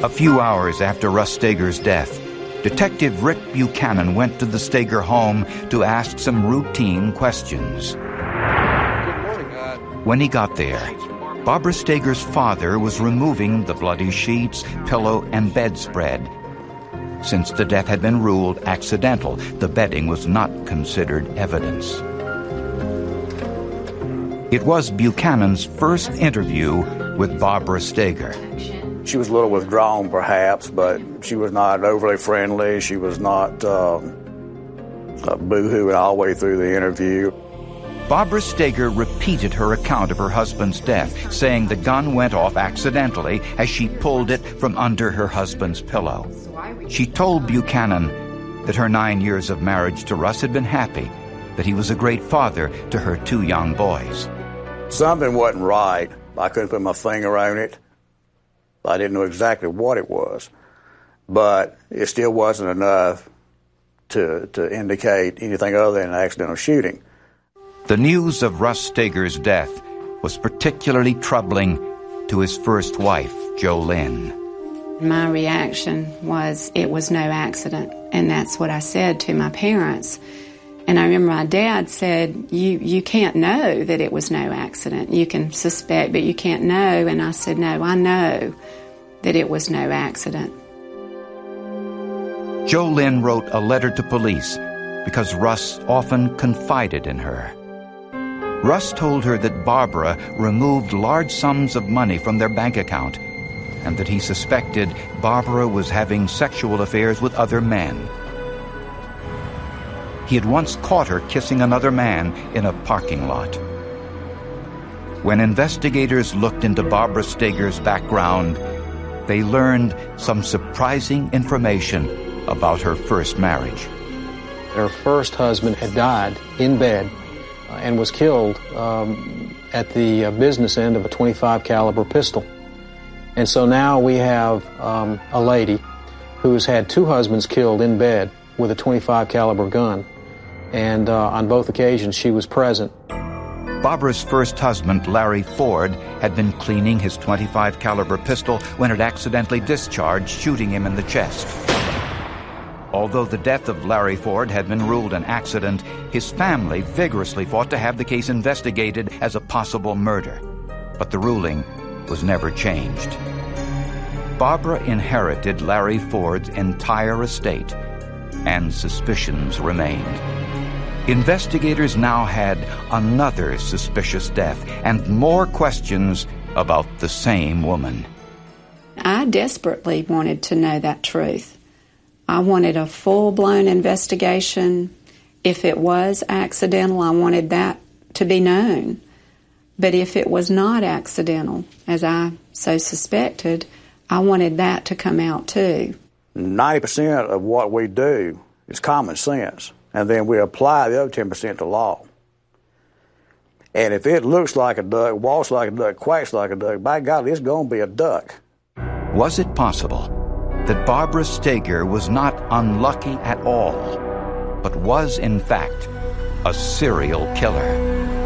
A few hours after Russ Steger's death, Detective Rick Buchanan went to the Steger home to ask some routine questions. When he got there, Barbara Steger's father was removing the bloody sheets, pillow, and bedspread. Since the death had been ruled accidental, the bedding was not considered evidence. It was Buchanan's first interview with Barbara Steger. She was a little withdrawn, perhaps, but she was not overly friendly. She was not boo-hooing all the way through the interview. Barbara Steger repeated her account of her husband's death, saying the gun went off accidentally as she pulled it from under her husband's pillow. She told Buchanan that her 9 years of marriage to Russ had been happy, that he was a great father to her 2 young boys. Something wasn't right. I couldn't put my finger on it. I didn't know exactly what it was, but it still wasn't enough to indicate anything other than an accidental shooting. The news of Russ Steger's death was particularly troubling to his first wife, Jo Lynn. My reaction was it was no accident, and that's what I said to my parents. And I remember my dad said, you can't know that it was no accident. You can suspect, but you can't know. And I said, no, I know that it was no accident. Jo Lynn wrote a letter to police because Russ often confided in her. Russ told her that Barbara removed large sums of money from their bank account and that he suspected Barbara was having sexual affairs with other men. He had once caught her kissing another man in a parking lot. When investigators looked into Barbara Steger's background, they learned some surprising information about her first marriage. Her first husband had died in bed and was killed at the business end of a .25 caliber pistol. And so now we have a lady who's had 2 husbands killed in bed with a .25 caliber gun. And on both occasions, she was present. Barbara's first husband, Larry Ford, had been cleaning his .25 caliber pistol when it accidentally discharged, shooting him in the chest. Although the death of Larry Ford had been ruled an accident, his family vigorously fought to have the case investigated as a possible murder. But the ruling was never changed. Barbara inherited Larry Ford's entire estate, and suspicions remained. Investigators now had another suspicious death and more questions about the same woman. I desperately wanted to know that truth. I wanted a full-blown investigation. If it was accidental, I wanted that to be known. But if it was not accidental, as I so suspected, I wanted that to come out too. 90% of what we do is common sense, and then we apply the other 10% to law. And if it looks like a duck, walks like a duck, quacks like a duck, by God, it's going to be a duck. Was it possible that Barbara Steger was not unlucky at all, but was, in fact, a serial killer?